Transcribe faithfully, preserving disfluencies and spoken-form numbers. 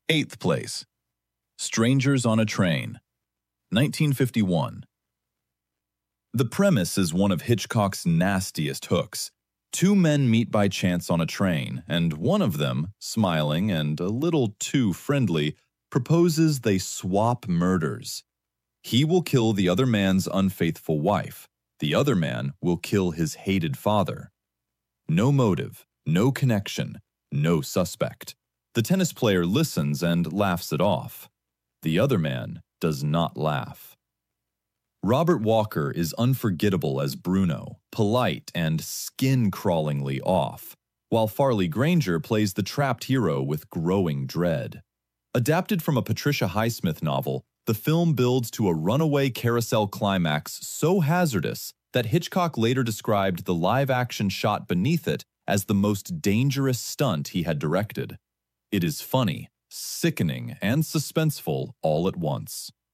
Eighth place, Strangers on a Train, nineteen fifty-one. The premise is one of Hitchcock's nastiest hooks. Two men meet by chance on a train, and one of them, smiling and a little too friendly, proposes they swap murders. He will kill the other man's unfaithful wife. The other man will kill his hated father. No motive, no connection, no suspect. The tennis player listens and laughs it off. The other man does not laugh. Robert Walker is unforgettable as Bruno, polite and skin-crawlingly off, while Farley Granger plays the trapped hero with growing dread. Adapted from a Patricia Highsmith novel, the film builds to a runaway carousel climax so hazardous that Hitchcock later described the live-action shot beneath it as the most dangerous stunt he had directed. It is funny, sickening, and suspenseful all at once.